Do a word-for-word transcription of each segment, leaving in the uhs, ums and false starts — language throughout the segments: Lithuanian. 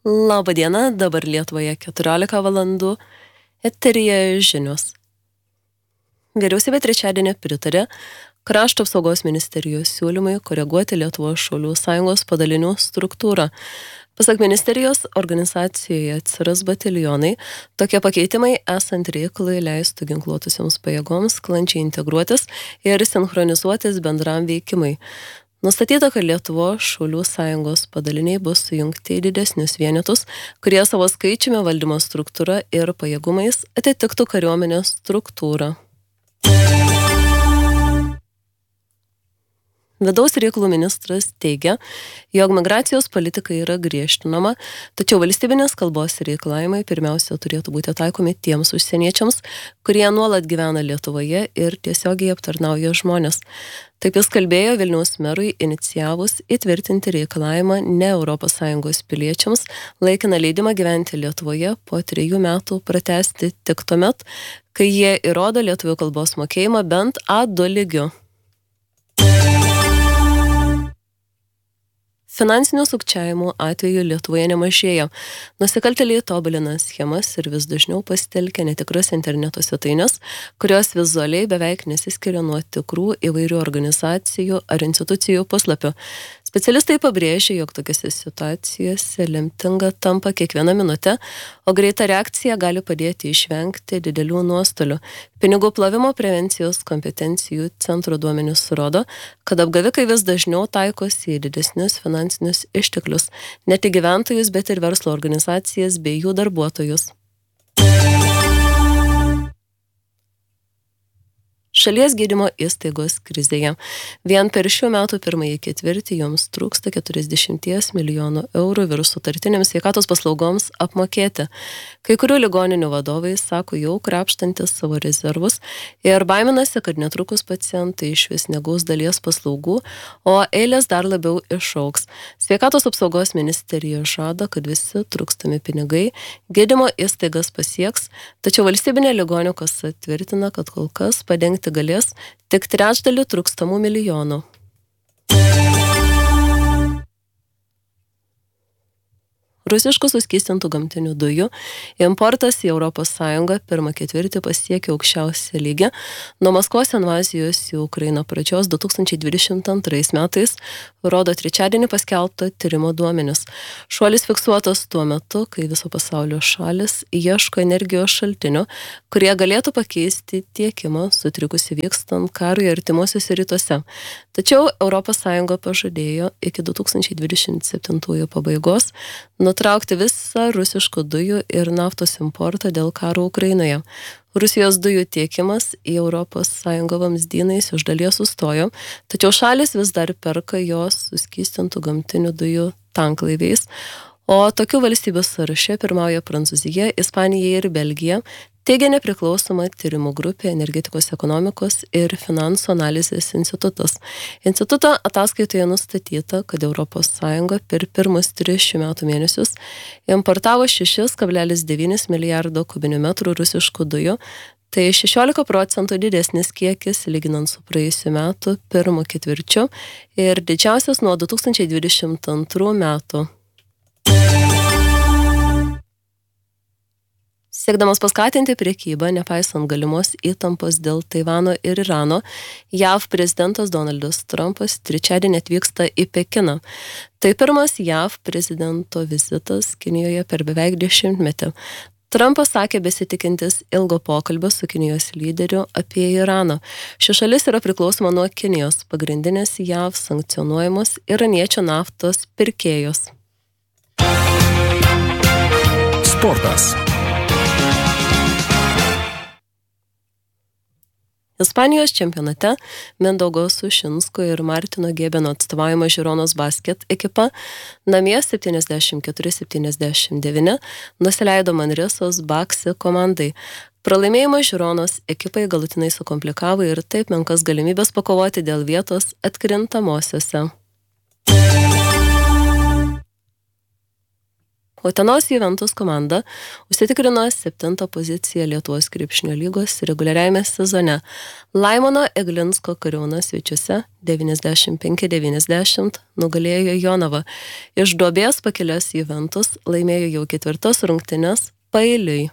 Labą dieną, dabar Lietuvoje keturiolika valandų, eteryje žinios. Vyriausybė trečiadienį pritarė Krašto apsaugos ministerijos siūlymai koreguoti Lietuvos šaulių sąjungos padalinių struktūrą. Pasak ministerijos, organizacijoje atsiras batalionai. Tokie pakeitimai esant reikalui leistų ginkluotusioms pajėgoms sklandžiai integruotis ir sinchronizuotis bendram veikimui. Nustatyta, kad Lietuvos šaulių sąjungos padaliniai bus sujungti į didesnius vienetus, kurie savo skaičiumi, valdymo struktūra ir pajėgumais atitiktų kariuomenės struktūrą. Vidaus reikalų ministras teigia, jog migracijos politika yra griežtinama, tačiau valstybinės kalbos reikalavimai pirmiausia turėtų būti taikomi tiems užsieniečiams, kurie nuolat gyvena Lietuvoje ir tiesiogiai aptarnauja žmonės. Taip jis kalbėjo Vilniaus merui inicijavus įtvirtinti reikalavimą ne Europos Sąjungos piliečiams laikiną leidimą gyventi Lietuvoje po trejų metų pratęsti tik tuomet, kai jie įrodo lietuvių kalbos mokėjimą bent A du lygiu. Finansinių sukčiavimų atveju Lietuvoje nemažėja. Nusikaltėliai tobulina schemas ir vis dažniau pasitelkia netikras interneto svetaines, kurios vizualiai beveik nesiskiria nuo tikrų įvairių organizacijų ar institucijų puslapių. Specialistai pabrėžia, jog tokiose situacijose lemtinga tampa kiekviena minutė, o greita reakcija gali padėti išvengti didelių nuostolių. Pinigų plovimo prevencijos kompetencijų centro duomenys rodo, kad apgavikai vis dažniau taikosi į didesnius finansinius išteklius, ne tik gyventojus, bet ir verslo organizacijas bei jų darbuotojus. Šalies gydymo įstaigos krizėje. Vien per šių metų pirmąjį ketvirtį joms trūksta keturiasdešimt milijonų eurų virš sutartinėms sveikatos paslaugoms apmokėti. Kai kurių ligoninių vadovai sako jau krapštantis savo rezervus ir baiminasi, kad netrukus pacientai išvis negaus dalies paslaugų, o eilės dar labiau išaugs. Sveikatos apsaugos ministerija žada, kad visi trūkstami pinigai gydymo įstaigas pasieks, tačiau valstybinė ligonių kasa tvirtina, kad kol kas padengti galės tik trečdalį trūkstamų milijonų. Rusiškų suskystintų gamtinių dujų importas į Europos Sąjungą pirmą ketvirtį pasiekė aukščiausią lygį nuo Maskvos invazijos į Ukrainą pradžios du tūkstančiai dvidešimt antrais metais, rodo trečiadienį paskelbto tyrimo duomenis. Šuolis fiksuotas tuo metu, kai viso pasaulio šalis ieško energijos šaltinių, kurie galėtų pakeisti tiekimą sutrikusi vykstant karui artimuosiuose rytuose. Tačiau Europos Sąjunga pažadėjo iki du tūkstančiai dvidešimt septintųjų pabaigos nutraukti visą rusiškų dujų ir naftos importą dėl karo Ukrainoje. Rusijos dujų tiekimas į Europos Sąjungą vamzdynais iš dalies sustojo, tačiau šalis vis dar perka jos suskystintų gamtinių dujų tanklaiviais, o tokių valstybių sąraše pirmauja Prancūzija, Ispanija ir Belgija, teigia nepriklausoma tyrimų grupė Energetikos ekonomikos ir finansų analizės institutas. Instituto ataskaitoje nustatyta, kad Europos Sąjunga per pirmus tris šių metų mėnesius importavo šeši kablelis devyni milijardo kubinių metrų rusiškų dujų, tai šešiolika procentų didesnis kiekis lyginant su praėjusiu metu pirmu ketvirčiu ir didžiausias nuo du tūkstančiai dvidešimt antrų metų. Siekdamas paskatinti prekybą, nepaisant galimos įtampos dėl Taivano ir Irano, J A V prezidentas Donaldas Trumpas trečiadienį atvyksta į Pekiną. Tai pirmas J A V prezidento vizitas Kinijoje per beveik dešimtmetį. Trumpas sakė besitikintis ilgo pokalbio su Kinijos lyderiu apie Iraną. Ši šalis yra priklausoma nuo Kinijos, pagrindinės J A V sankcionuojamos iraniečių naftos pirkėjos. Sportas. Ispanijos čempionate Mindaugo Sušinsko ir Martino Gebeno atstovaujama Žironos Basket ekipa namie septyniasdešimt keturi septyniasdešimt devyni nusileido Manresos Baxi komandai. Pralaimėjimas Žironos ekipai galutinai sukomplikavo ir taip menkas galimybės pakovoti dėl vietos atkrintamosiose. Utenos Juventus komanda užsitikrino septintą poziciją Lietuvos krepšinio lygos reguliariajame sezone. Laimono Eglinsko Kariūno svečiuose devyniasdešimt penki devyniasdešimt nugalėjo Jonavą. Iš duobės pakilęs Juventus laimėjo jau ketvirtas rungtynes paeiliui.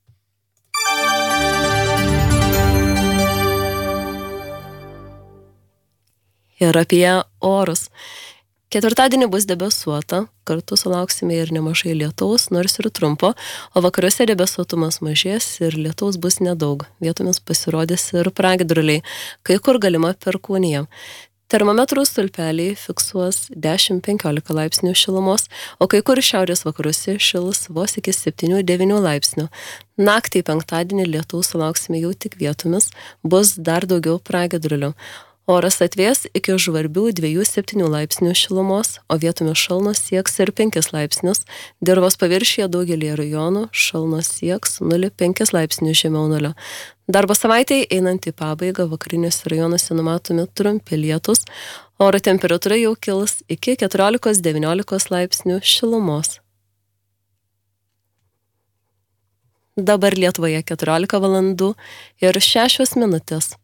Ir apie orus. Ketvirtadienį bus debesuota, kartu sulauksime ir nemažai lietaus, nors ir trumpo, o vakaruose debesuotumas mažės ir lietaus bus nedaug. Vietomis pasirodys ir pragiedruliai, kai kur galima perkūnija. Termometrų stulpeliai fiksuos dešimt penkiolika laipsnių šilumos, o kai kur šiaurės vakaruose šils vos iki septynių devynių laipsnių. Naktį penktadienį lietaus sulauksime jau tik vietomis, bus dar daugiau pragiedrulių. Oras atvės iki žvarbių dviejų septynių laipsnių šilumos, o vietomis šalnos sieks ir penkis laipsnius. Dirvos paviršiuje daugelį rajonų šalnos sieks nulį penkis laipsnių žemiau nulio. Darbo savaitėje einant į pabaigą vakariniuose rajonuose numatomi trumpi lietūs. Oro temperatūra jau kils iki keturiolikos devyniolikos laipsnių šilumos. Dabar Lietuvoje keturiolika valandų ir šešios minutės.